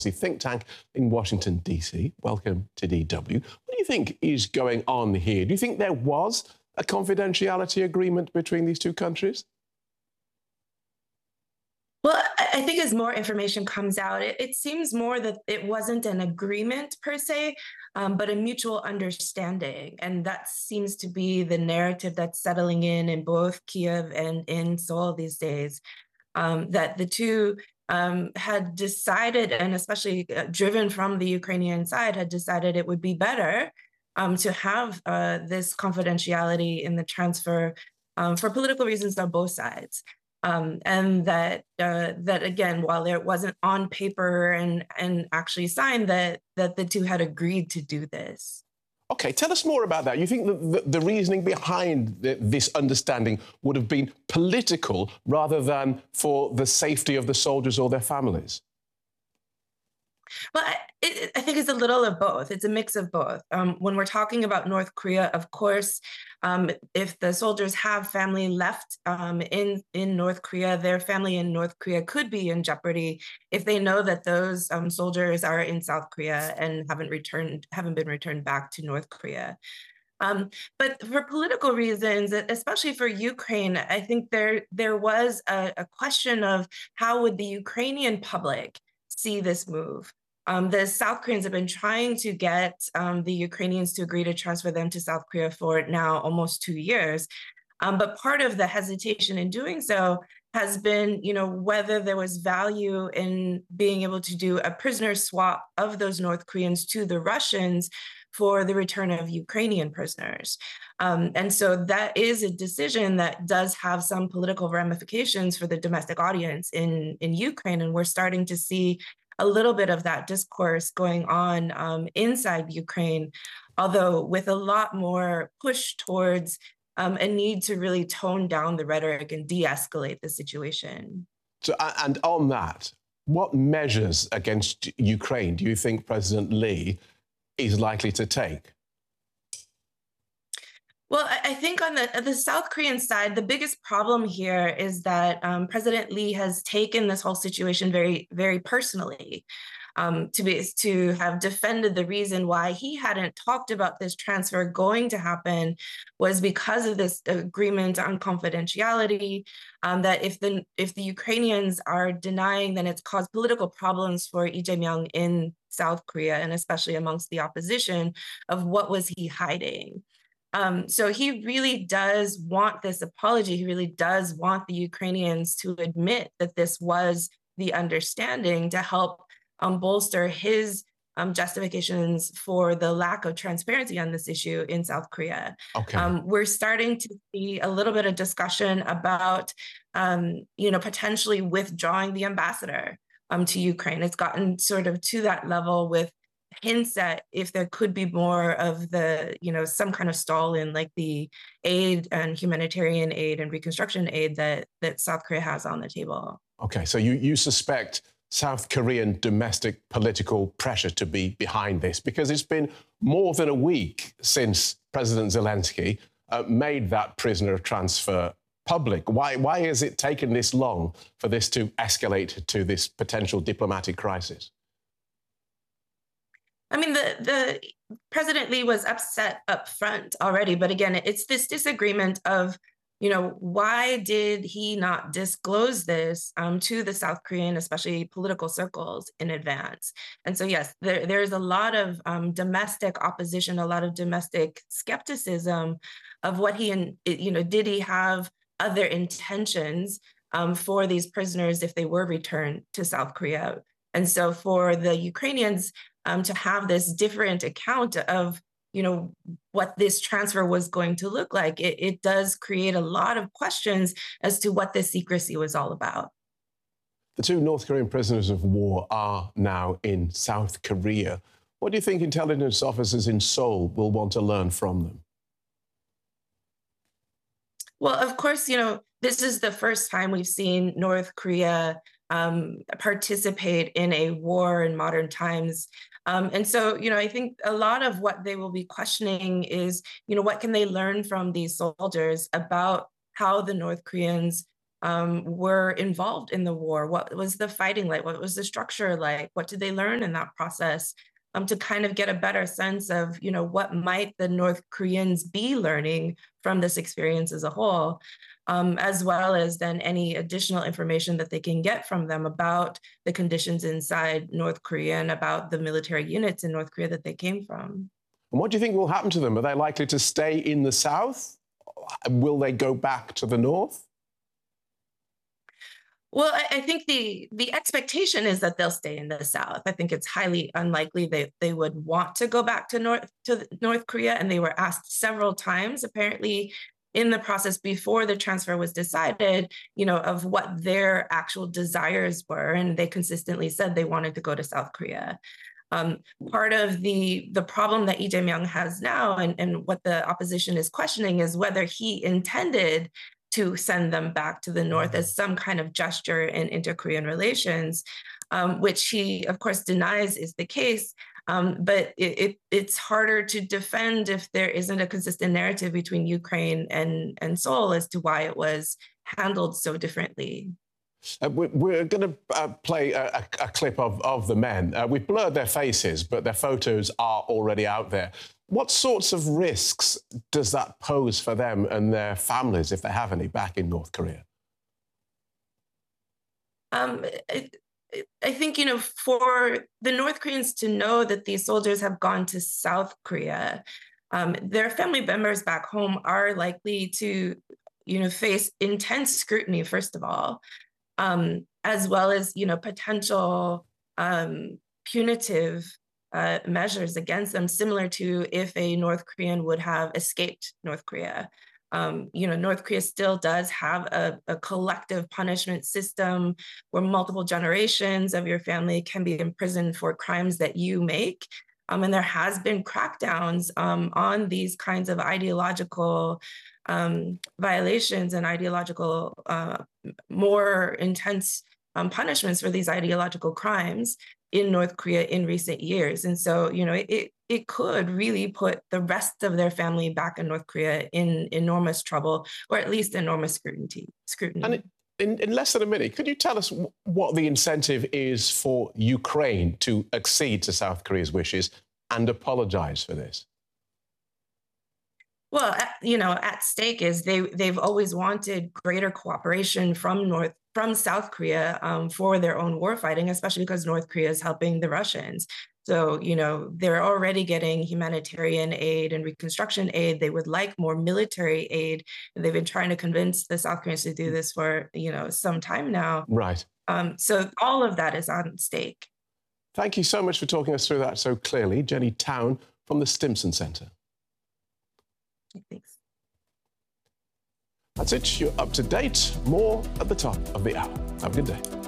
think tank in Washington, D.C. Welcome to DW. What do you think is going on here? Do you think there was a confidentiality agreement between these two countries? Well, I think as more information comes out, it seems more that it wasn't an agreement per se, but a mutual understanding. And that seems to be the narrative that's settling in both Kiev and in Seoul these days, that the two had decided, and especially driven from the Ukrainian side, had decided it would be better to have this confidentiality in the transfer for political reasons on both sides. And that again, while it wasn't on paper and actually signed, that the two had agreed to do this. OK, tell us more about that. You think that the reasoning behind this understanding would have been political rather than for the safety of the soldiers or their families? Well, I think it's a little of both. It's a mix of both. When we're talking about North Korea, of course, if the soldiers have family left in North Korea, their family in North Korea could be in jeopardy if they know that those soldiers are in South Korea and haven't been returned back to North Korea. But for political reasons, especially for Ukraine, I think there was a question of how would the Ukrainian public see this move. The South Koreans have been trying to get the Ukrainians to agree to transfer them to South Korea for now almost 2 years. But part of the hesitation in doing so has been, whether there was value in being able to do a prisoner swap of those North Koreans to the Russians for the return of Ukrainian prisoners. And so that is a decision that does have some political ramifications for the domestic audience in Ukraine. And we're starting to see a little bit of that discourse going on inside Ukraine, although with a lot more push towards a need to really tone down the rhetoric and de-escalate the situation. So, and on that, what measures against Ukraine do you think President Lee is likely to take? Well, I think on the South Korean side, the biggest problem here is that President Lee has taken this whole situation very, very personally. To have defended the reason why he hadn't talked about this transfer going to happen was because of this agreement on confidentiality, that if the Ukrainians are denying, then it's caused political problems for Lee Jae-myung in South Korea, and especially amongst the opposition, of what was he hiding. So he really does want this apology. He really does want the Ukrainians to admit that this was the understanding to help bolster his justifications for the lack of transparency on this issue in South Korea. Okay. We're starting to see a little bit of discussion about, potentially withdrawing the ambassador to Ukraine. It's gotten sort of to that level with hints at if there could be more of the, some kind of stall in like the aid and humanitarian aid and reconstruction aid that South Korea has on the table. Okay, so you suspect South Korean domestic political pressure to be behind this, because it's been more than a week since President Zelensky made that prisoner transfer public. Why has it taken this long for this to escalate to this potential diplomatic crisis? I mean, the President Lee was upset up front already, but again, it's this disagreement of, why did he not disclose this to the South Korean, especially political circles, in advance? And so, yes, there's a lot of domestic opposition, a lot of domestic skepticism of what did he have other intentions for these prisoners if they were returned to South Korea? And so for the Ukrainians to have this different account of, what this transfer was going to look like, it does create a lot of questions as to what this secrecy was all about. The two North Korean prisoners of war are now in South Korea. What do you think intelligence officers in Seoul will want to learn from them? Well, of course, this is the first time we've seen North Korea participate in a war in modern times. And so, I think a lot of what they will be questioning is, what can they learn from these soldiers about how the North Koreans were involved in the war. What was the fighting like? What was the structure like? What did they learn in that process? To kind of get a better sense of, what might the North Koreans be learning from this experience as a whole, as well as then any additional information that they can get from them about the conditions inside North Korea and about the military units in North Korea that they came from. And what do you think will happen to them? Are they likely to stay in the south? Will they go back to the north? Well, I think the expectation is that they'll stay in the South. I think it's highly unlikely that they would want to go back to North Korea, and they were asked several times, apparently, in the process before the transfer was decided, of what their actual desires were, and they consistently said they wanted to go to South Korea. Part of the problem that Lee Jae-myung has now, and what the opposition is questioning, is whether he intended to send them back to the north as some kind of gesture in inter-Korean relations, which he, of course, denies is the case. But it's harder to defend if there isn't a consistent narrative between Ukraine and Seoul as to why it was handled so differently. We're going to play a clip of the men. We've blurred their faces, but their photos are already out there. What sorts of risks does that pose for them and their families, if they have any, back in North Korea? I think, for the North Koreans to know that these soldiers have gone to South Korea, their family members back home are likely to, face intense scrutiny, first of all, as well as, potential punitive measures against them, similar to if a North Korean would have escaped North Korea. North Korea still does have a collective punishment system where multiple generations of your family can be imprisoned for crimes that you make. And there has been crackdowns on these kinds of ideological violations and ideological, more intense punishments for these ideological crimes in North Korea in recent years. And so, it could really put the rest of their family back in North Korea in enormous trouble, or at least enormous scrutiny. And in less than a minute, could you tell us what the incentive is for Ukraine to accede to South Korea's wishes and apologize for this? Well, at stake is they've always wanted greater cooperation from South Korea for their own war fighting, especially because North Korea is helping the Russians. So, they're already getting humanitarian aid and reconstruction aid. They would like more military aid. And they've been trying to convince the South Koreans to do this for, some time now. Right. So all of that is on stake. Thank you so much for talking us through that so clearly. Jenny Town from the Stimson Center. Thanks. That's it. You're up to date. More at the top of the hour. Have a good day.